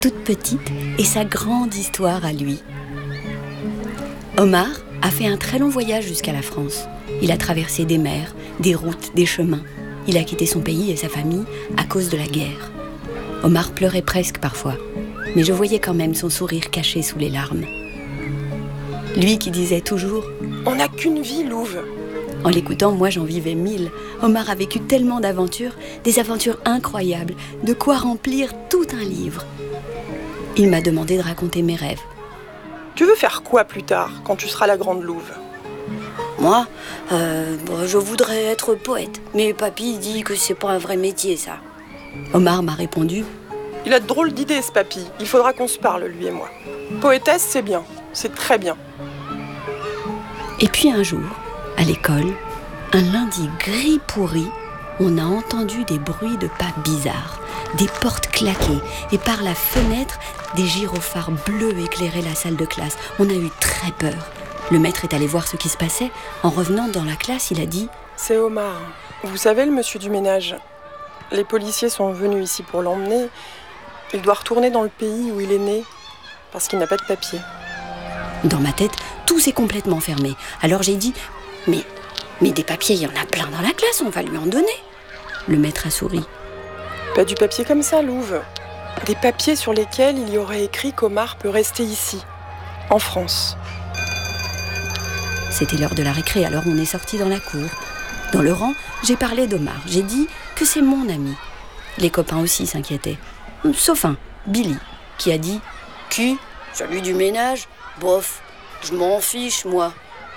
toute petite et sa grande histoire à lui. Omar a fait un très long voyage jusqu'à la France. Il a traversé des mers, des routes, des chemins. Il a quitté son pays et sa famille à cause de la guerre. Omar pleurait presque parfois, mais je voyais quand même son sourire caché sous les larmes. Lui qui disait toujours « On n'a qu'une vie, Louve !» En l'écoutant, moi j'en vivais 1000. Omar a vécu tellement d'aventures, des aventures incroyables, de quoi remplir tout un livre. Il m'a demandé de raconter mes rêves. Tu veux faire quoi plus tard, quand tu seras la grande Louve ? Moi, je voudrais être poète. Mais papy dit que c'est pas un vrai métier, ça. Omar m'a répondu « Il a de drôles d'idées, ce papy. Il faudra qu'on se parle, lui et moi. Poétesse, c'est bien. C'est très bien. » Et puis un jour, à l'école, un lundi gris pourri, on a entendu des bruits de pas bizarres, des portes claquer et par la fenêtre, des gyrophares bleus éclairaient la salle de classe. On a eu très peur. Le maître est allé voir ce qui se passait. En revenant dans la classe, il a dit « C'est Omar. Vous savez, le monsieur du ménage. Les policiers sont venus ici pour l'emmener. Il doit retourner dans le pays où il est né, parce qu'il n'a pas de papier. » Dans ma tête, tout s'est complètement fermé. Alors j'ai dit « Mais des papiers, il y en a plein dans la classe, on va lui en donner. » Le maître a souri. « Pas du papier comme ça, Louve. Des papiers sur lesquels il y aurait écrit qu'Omar peut rester ici, en France. » C'était l'heure de la récré, alors on est sorti dans la cour. Dans le rang, j'ai parlé d'Omar. J'ai dit que c'est mon ami. Les copains aussi s'inquiétaient. Sauf un, Billy, qui a dit « Qui ? Celui du ménage ? Bof, je m'en fiche, moi. »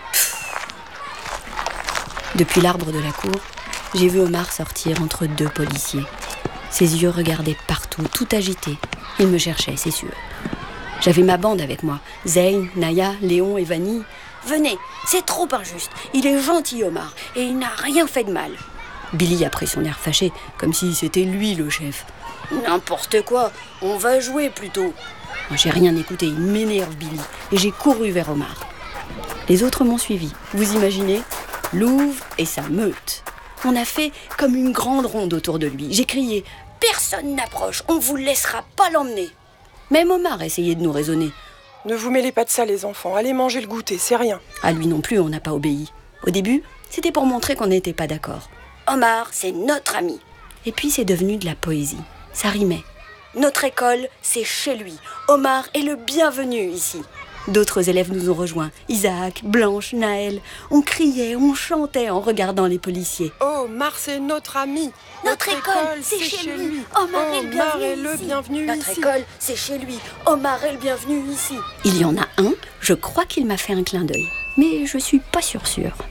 Depuis l'arbre de la cour, j'ai vu Omar sortir entre deux policiers. Ses yeux regardaient partout, tout agité. Il me cherchait, c'est sûr. J'avais ma bande avec moi. Zeyn, Naya, Léon et Vanny. « Venez, c'est trop injuste. Il est gentil, Omar, et il n'a rien fait de mal. » Billy a pris son air fâché, comme si c'était lui le chef. « N'importe quoi, on va jouer plutôt. » J'ai rien écouté, il m'énerve, Billy, et j'ai couru vers Omar. Les autres m'ont suivi. Vous imaginez ? Louve et sa meute. On a fait comme une grande ronde autour de lui. J'ai crié « Personne n'approche, on ne vous laissera pas l'emmener. » Même Omar essayait de nous raisonner. « Ne vous mêlez pas de ça, les enfants. Allez manger le goûter, c'est rien. » À lui non plus, on n'a pas obéi. Au début, c'était pour montrer qu'on n'était pas d'accord. Omar, c'est notre ami. Et puis c'est devenu de la poésie. Ça rimait. Notre école, c'est chez lui. Omar est le bienvenu ici. D'autres élèves nous ont rejoints. Isaac, Blanche, Naël. On criait, on chantait en regardant les policiers. Omar, c'est notre ami. Notre école, c'est chez lui. Omar est le bienvenu ici. Notre école, c'est chez lui. Omar est le bienvenu ici. Il y en a un, je crois qu'il m'a fait un clin d'œil. Mais je suis pas sûre.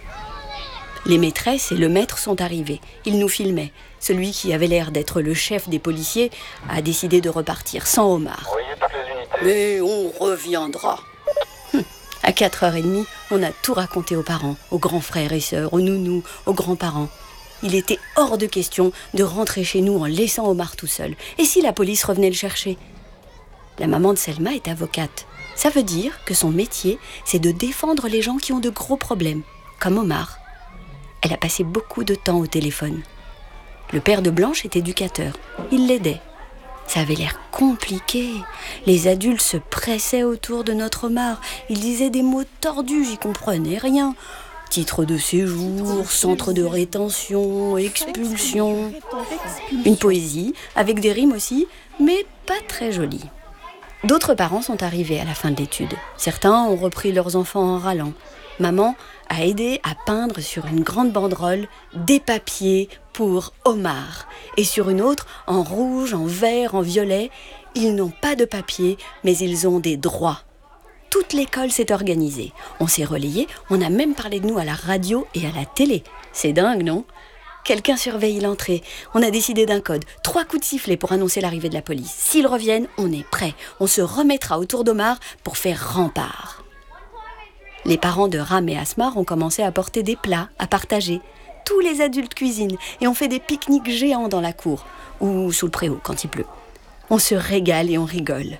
Les maîtresses et le maître sont arrivés. Ils nous filmaient. Celui qui avait l'air d'être le chef des policiers a décidé de repartir sans Omar. Mais on reviendra. À 4h30, on a tout raconté aux parents, aux grands frères et sœurs, aux nounous, aux grands-parents. Il était hors de question de rentrer chez nous en laissant Omar tout seul. Et si la police revenait le chercher ? La maman de Selma est avocate. Ça veut dire que son métier, c'est de défendre les gens qui ont de gros problèmes, comme Omar. Elle a passé beaucoup de temps au téléphone. Le père de Blanche est éducateur. Il l'aidait. Ça avait l'air compliqué. Les adultes se pressaient autour de notre Omar. Ils disaient des mots tordus, j'y comprenais rien. Titre de séjour, centre de rétention, expulsion. Une poésie, avec des rimes aussi, mais pas très jolie. D'autres parents sont arrivés à la fin de l'étude. Certains ont repris leurs enfants en râlant. Maman a aidé à peindre sur une grande banderole des papiers pour Omar. Et sur une autre, en rouge, en vert, en violet, ils n'ont pas de papier, mais ils ont des droits. Toute l'école s'est organisée. On s'est relayés, on a même parlé de nous à la radio et à la télé. C'est dingue, non ? Quelqu'un surveille l'entrée. On a décidé d'un code. 3 coups de sifflet pour annoncer l'arrivée de la police. S'ils reviennent, on est prêts. On se remettra autour d'Omar pour faire rempart. Les parents de Ram et Asmar ont commencé à porter des plats, à partager. Tous les adultes cuisinent et on fait des pique-niques géants dans la cour ou sous le préau quand il pleut. On se régale et on rigole.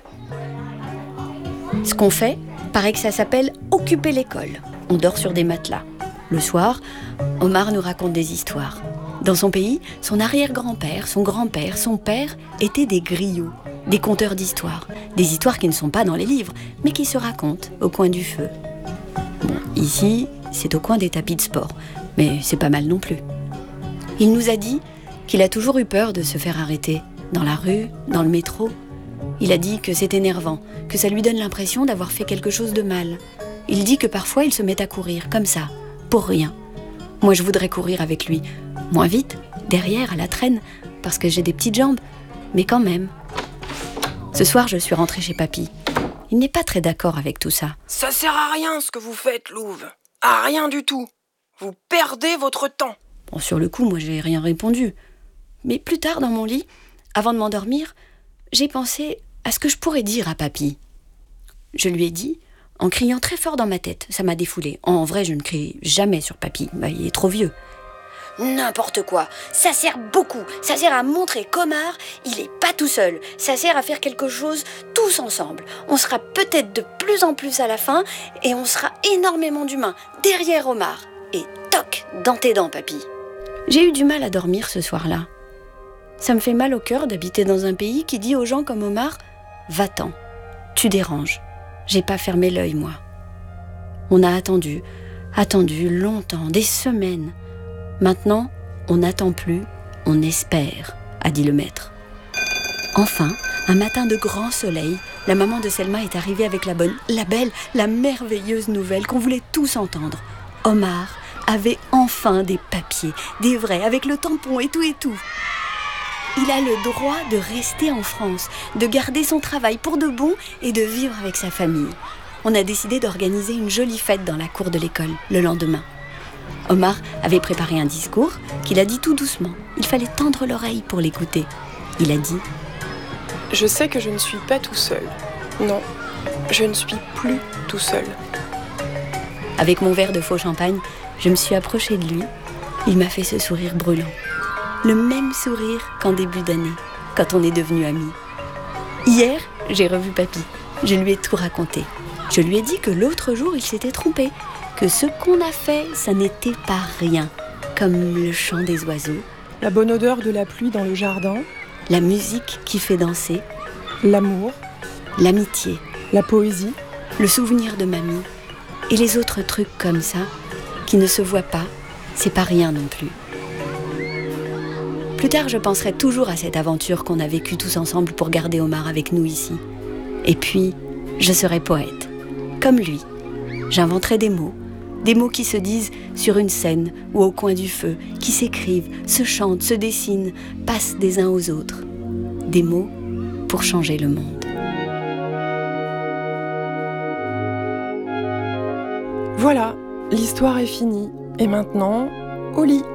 Ce qu'on fait, paraît que ça s'appelle « occuper l'école ». On dort sur des matelas. Le soir, Omar nous raconte des histoires. Dans son pays, son arrière-grand-père, son grand-père, son père étaient des griots. des conteurs d'histoires. Des histoires qui ne sont pas dans les livres, mais qui se racontent au coin du feu. Bon, ici, c'est au coin des tapis de sport, mais c'est pas mal non plus. Il nous a dit qu'il a toujours eu peur de se faire arrêter, dans la rue, dans le métro. Il a dit que c'est énervant, que ça lui donne l'impression d'avoir fait quelque chose de mal. Il dit que parfois il se met à courir, comme ça, pour rien. Moi je voudrais courir avec lui, moins vite, derrière, à la traîne, parce que j'ai des petites jambes, mais quand même. Ce soir je suis rentrée chez papy. Il n'est pas très d'accord avec tout ça. Ça sert à rien ce que vous faites, Louve. À rien du tout. Vous perdez votre temps. Bon, sur le coup, moi j'ai rien répondu. Mais plus tard dans mon lit, avant de m'endormir, j'ai pensé à ce que je pourrais dire à papy. Je lui ai dit, en criant très fort dans ma tête, ça m'a défoulée. En vrai, je ne crie jamais sur papy, il est trop vieux. N'importe quoi, ça sert beaucoup. Ça sert à montrer qu'Omar, il est pas tout seul. Ça sert à faire quelque chose tous ensemble. On sera peut-être de plus en plus à la fin et on sera énormément d'humains derrière Omar. Et toc, dans tes dents, papy. J'ai eu du mal à dormir ce soir-là. Ça me fait mal au cœur d'habiter dans un pays qui dit aux gens comme Omar « Va-t'en, tu déranges ». J'ai pas fermé l'œil, moi. On a attendu longtemps, des semaines. Maintenant, on n'attend plus, on espère, a dit le maître. Enfin, un matin de grand soleil, la maman de Selma est arrivée avec la bonne, la belle, la merveilleuse nouvelle qu'on voulait tous entendre. Omar avait enfin des papiers, des vrais, avec le tampon et tout et tout. Il a le droit de rester en France, de garder son travail pour de bon et de vivre avec sa famille. On a décidé d'organiser une jolie fête dans la cour de l'école le lendemain. Omar avait préparé un discours qu'il a dit tout doucement. Il fallait tendre l'oreille pour l'écouter. Il a dit « Je sais que je ne suis pas tout seul. Non, je ne suis plus tout seul. » Avec mon verre de faux champagne, je me suis approchée de lui. Il m'a fait ce sourire brûlant. Le même sourire qu'en début d'année, quand on est devenus amis. Hier, j'ai revu papy. Je lui ai tout raconté. Je lui ai dit que l'autre jour, il s'était trompé. Que ce qu'on a fait, ça n'était pas rien. Comme le chant des oiseaux. La bonne odeur de la pluie dans le jardin. La musique qui fait danser. L'amour. L'amitié. La poésie. Le souvenir de mamie. Et les autres trucs comme ça, qui ne se voient pas, c'est pas rien non plus. Plus tard, je penserai toujours à cette aventure qu'on a vécue tous ensemble pour garder Omar avec nous ici. Et puis, je serai poète, comme lui. J'inventerai des mots qui se disent sur une scène ou au coin du feu, qui s'écrivent, se chantent, se dessinent, passent des uns aux autres. Des mots pour changer le monde. Voilà, l'histoire est finie. Et maintenant, au lit.